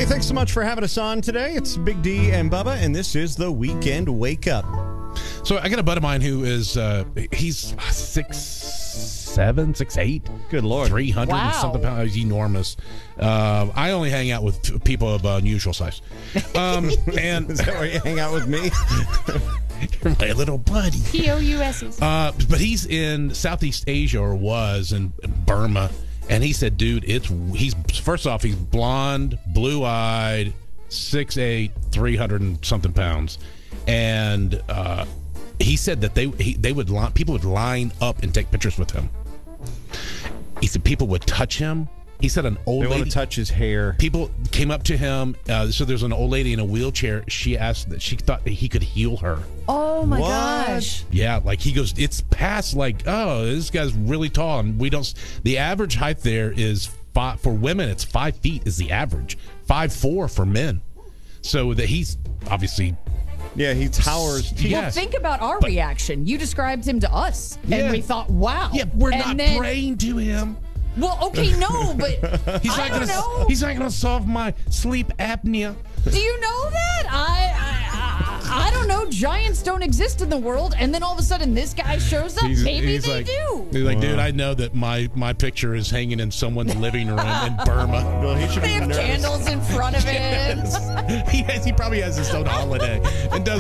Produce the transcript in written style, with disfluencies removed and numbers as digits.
Hey, thanks so much for having us on today. It's Big D and Bubba, and this is the Weekend Wake Up. So I got a buddy of mine who is, he's 6'7", 6'8". Good Lord. 300 and something pounds. He's enormous. I only hang out with people of unusual size. And is that where you hang out with me? You're my little buddy. POUSs. But he's in Southeast Asia, or was in Burma. And he said, dude, he's first off, he's blonde, blue-eyed, 6'8", 300 and something pounds. And he said that people would line up and take pictures with him. He said people would touch him. He said an old lady. They want to touch his hair. People came up to him. So there's an old lady in a wheelchair. She asked that she thought that he could heal her. Oh my gosh. Yeah, like he goes, it's past like, oh, this guy's really tall. And the average height there is for women, it's 5 feet is the average. 5'4" for men. So that he's obviously. Yeah, he towers. Well, think about our reaction. You described him to us, and we thought, wow. Yeah, we're not praying to him. Well, okay, no, but he's not gonna solve my sleep apnea. Do you know that? I don't know. Giants don't exist in the world, and then all of a sudden this guy shows up. Maybe they do. He's like, dude, I know that my picture is hanging in someone's living room in Burma. Well, he should they have candles in front of it. He probably has his own holiday and does